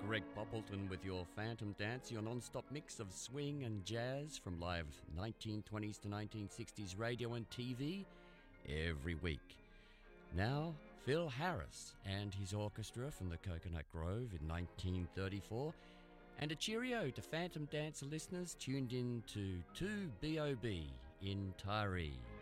Greg Poppleton with your Phantom Dance, your non-stop mix of swing and jazz from live 1920s to 1960s radio and TV every week. Now, Phil Harris and his orchestra from the Coconut Grove in 1934, and a cheerio to Phantom Dancer listeners tuned in to 2BOB in Tyree.